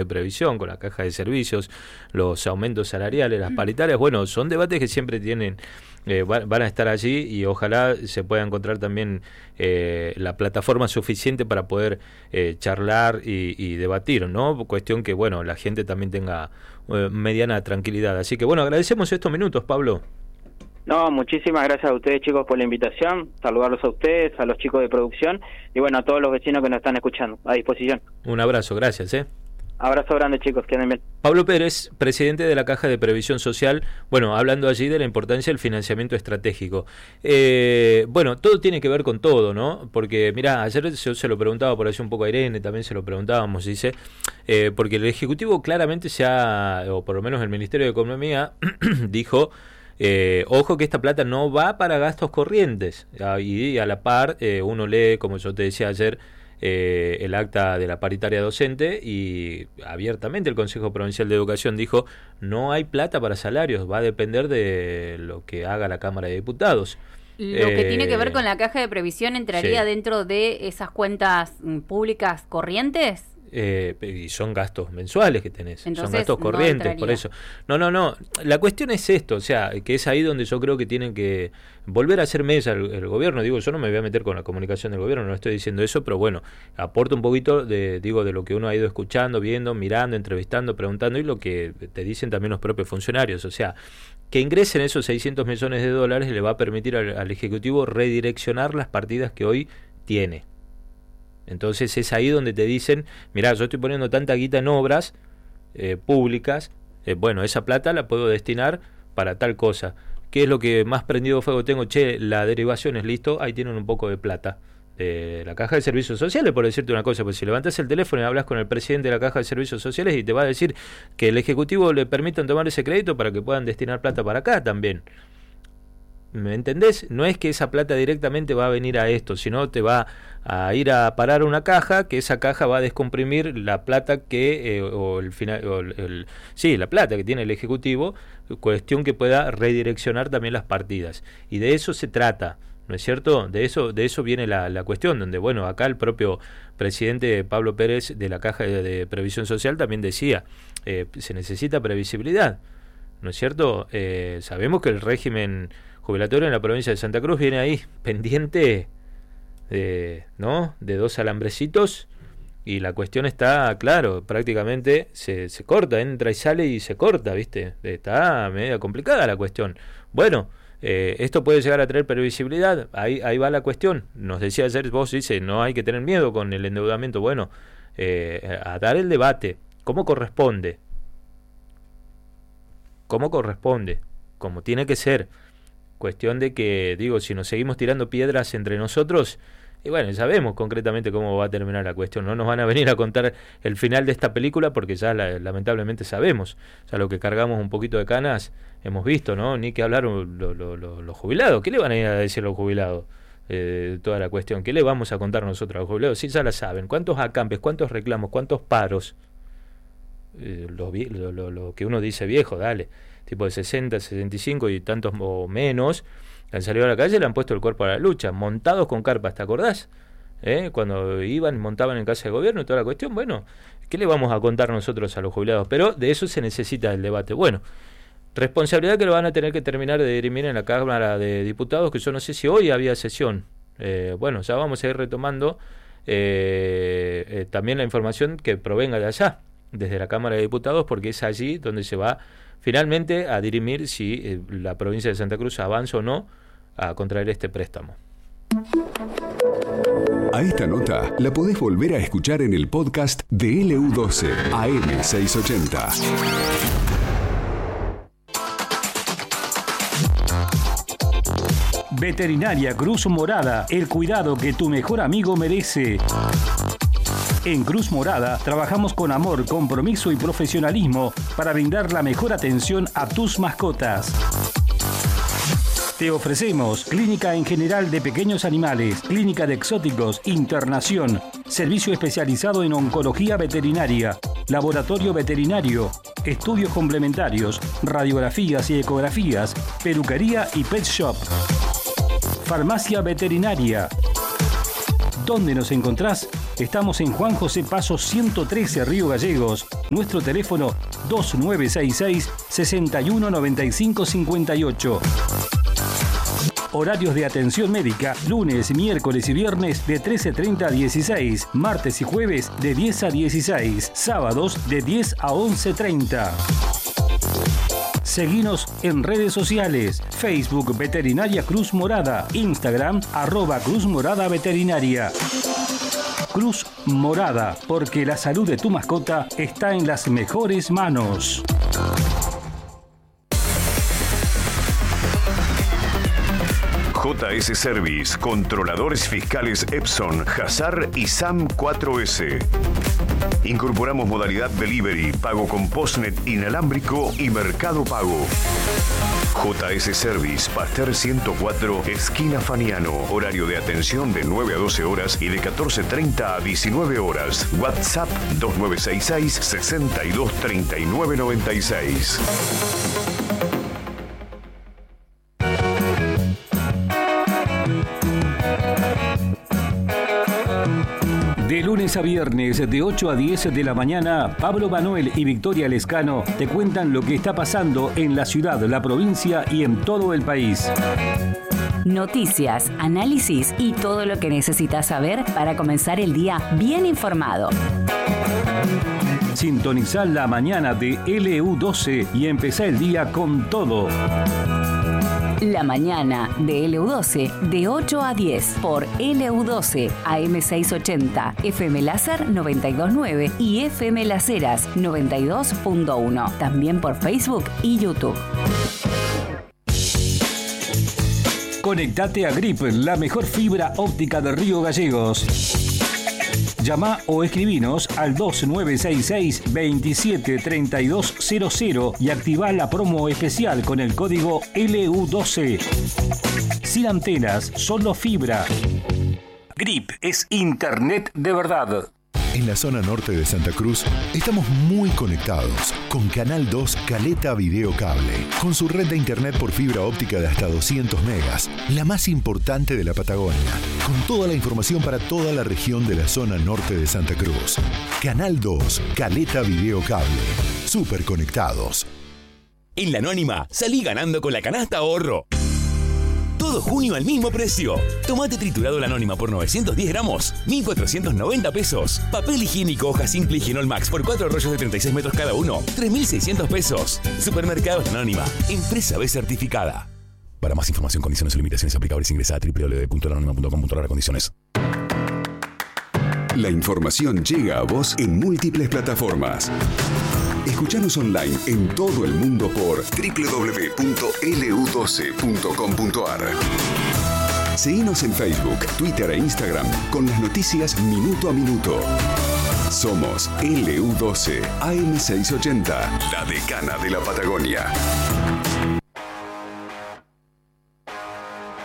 de previsión, con la caja de servicios, los aumentos salariales, las paritarias. Bueno, son debates que siempre tienen, van a estar allí, y ojalá se pueda encontrar también la plataforma suficiente para poder charlar y debatir, ¿no? Cuestión que, bueno, la gente también tenga mediana tranquilidad. Así que, bueno, agradecemos estos minutos, Pablo. No, muchísimas gracias a ustedes, chicos, por la invitación. Saludarlos a ustedes, a los chicos de producción y, bueno, a todos los vecinos que nos están escuchando. A disposición. Un abrazo, gracias. Abrazo grande, chicos, que anden bien. Pablo Pérez, presidente de la Caja de Previsión Social, bueno, hablando allí de la importancia del financiamiento estratégico. Bueno, todo tiene que ver con todo, ¿no? Porque, mirá, ayer yo se lo preguntaba por allí un poco a Irene, también se lo preguntábamos, dice, porque el Ejecutivo claramente o por lo menos el Ministerio de Economía, dijo, ojo que esta plata no va para gastos corrientes, y a la par uno lee, como yo te decía ayer, el acta de la paritaria docente, y abiertamente el Consejo Provincial de Educación dijo no hay plata para salarios, va a depender de lo que haga la Cámara de Diputados. Lo que tiene que ver con la caja de previsión entraría dentro de esas cuentas públicas corrientes. Y son gastos mensuales que tenés. Entonces, son gastos corrientes, por eso. No, la cuestión es esto, o sea, que es ahí donde yo creo que tienen que volver a hacer mesa el gobierno. Digo, yo no me voy a meter con la comunicación del gobierno, no estoy diciendo eso, pero bueno, aporta un poquito de lo que uno ha ido escuchando, viendo, mirando, entrevistando, preguntando, y lo que te dicen también los propios funcionarios. O sea, que ingresen esos $600 millones le va a permitir al Ejecutivo redireccionar las partidas que hoy tiene. Entonces es ahí donde te dicen, mirá, yo estoy poniendo tanta guita en obras públicas, bueno, esa plata la puedo destinar para tal cosa. ¿Qué es lo que más prendido fuego tengo? Che, la derivación es listo, ahí tienen un poco de plata. La Caja de Servicios Sociales, por decirte una cosa, pues si levantas el teléfono y hablas con el presidente de la Caja de Servicios Sociales, y te va a decir que el Ejecutivo le permitan tomar ese crédito para que puedan destinar plata para acá también. ¿Me entendés? No es que esa plata directamente va a venir a esto, sino te va a ir a parar una caja, que esa caja va a descomprimir la plata que la plata que tiene el Ejecutivo, cuestión que pueda redireccionar también las partidas. Y de eso se trata, ¿no es cierto? De eso viene la cuestión, donde, bueno, acá el propio presidente Pablo Pérez de la Caja de Previsión Social también decía, se necesita previsibilidad, ¿no es cierto? Sabemos que el régimen jubilatorio en la provincia de Santa Cruz viene ahí pendiente de 2 alambrecitos, y la cuestión está, claro, prácticamente se corta, entra y sale y se corta, ¿viste? Está media complicada la cuestión. Bueno, esto puede llegar a traer previsibilidad, ahí va la cuestión. Nos decía ayer, vos dice, no hay que tener miedo con el endeudamiento. Bueno, a dar el debate, ¿cómo corresponde? Como tiene que ser. Cuestión de que, digo, si nos seguimos tirando piedras entre nosotros, y bueno, ya vemos concretamente cómo va a terminar la cuestión. No nos van a venir a contar el final de esta película, porque ya lamentablemente sabemos. Ya lo que cargamos un poquito de canas hemos visto, ¿no? Ni que hablar los jubilados. ¿Qué le van a ir a decir a los jubilados? Toda la cuestión. ¿Qué le vamos a contar nosotros a los jubilados? Sí, ya la saben. ¿Cuántos acampes, cuántos reclamos, cuántos paros? Lo que uno dice viejo, dale, tipo de 60, 65 y tantos o menos, han salido a la calle y le han puesto el cuerpo a la lucha, montados con carpas, ¿te acordás? Cuando montaban en casa de gobierno y toda la cuestión. Bueno, ¿qué le vamos a contar nosotros a los jubilados? Pero de eso se necesita el debate. Bueno, responsabilidad que lo van a tener que terminar de dirimir en la Cámara de Diputados, que yo no sé si hoy había sesión. Bueno, ya vamos a ir retomando también la información que provenga de allá, desde la Cámara de Diputados, porque es allí donde se va finalmente a dirimir si la provincia de Santa Cruz avanza o no a contraer este préstamo. A esta nota la podés volver a escuchar en el podcast de LU12 AM680. Veterinaria Cruz Morada, el cuidado que tu mejor amigo merece. En Cruz Morada trabajamos con amor, compromiso y profesionalismo para brindar la mejor atención a tus mascotas. Te ofrecemos clínica en general de pequeños animales, clínica de exóticos, internación, servicio especializado en oncología veterinaria, laboratorio veterinario, estudios complementarios, radiografías y ecografías, peluquería y pet shop. Farmacia veterinaria. ¿Dónde nos encontrás? Estamos en Juan José Paso 113, Río Gallegos. Nuestro teléfono 2966-619558. Horarios de atención médica, lunes, miércoles y viernes de 13:30 a 16, martes y jueves de 10 a 16, sábados de 10 a 11:30. Seguinos en redes sociales, Facebook Veterinaria Cruz Morada, Instagram @Cruz Morada Veterinaria. Cruz Morada, porque la salud de tu mascota está en las mejores manos. JS Service, controladores fiscales Epson, Hazar y SAM 4S. Incorporamos modalidad delivery, pago con postnet inalámbrico y mercado pago. JS Service, Pasteur 104, esquina Faniano. Horario de atención de 9 a 12 horas y de 14:30 a 19 horas. WhatsApp 2966-623996. De lunes a viernes, de 8 a 10 de la mañana, Pablo Manuel y Victoria Lescano te cuentan lo que está pasando en la ciudad, la provincia y en todo el país. Noticias, análisis y todo lo que necesitas saber para comenzar el día bien informado. Sintonizá la mañana de LU12 y empezá el día con todo. La mañana de LU12 de 8 a 10 por LU12 AM680, FM Láser 92.9 y FM Las Heras 92.1. También por Facebook y YouTube. Conectate a Grip, la mejor fibra óptica de Río Gallegos. Llama o escribinos al 2966-273200 y activa la promo especial con el código LU12. Sin antenas, solo fibra. Grip es internet de verdad. En la zona norte de Santa Cruz estamos muy conectados con Canal 2 Caleta Video Cable, con su red de internet por fibra óptica de hasta 200 megas, la más importante de la Patagonia, con toda la información para toda la región de la zona norte de Santa Cruz. Canal 2 Caleta Video Cable, súper conectados. En La Anónima, salí ganando con la canasta ahorro. Todo junio al mismo precio. Tomate triturado La Anónima por 910 gramos, 1.490 pesos. Papel higiénico hoja simple y Genol Max por 4 rollos de 36 metros cada uno, 3.600 pesos. Supermercados La Anónima, empresa B certificada. Para más información, condiciones y limitaciones aplicables, ingresa a www.lanonima.com.ar/condiciones. La información llega a vos en múltiples plataformas. Escuchanos online en todo el mundo por www.lu12.com.ar. Seguinos en Facebook, Twitter e Instagram con las noticias minuto a minuto. Somos LU12 AM680, la decana de la Patagonia.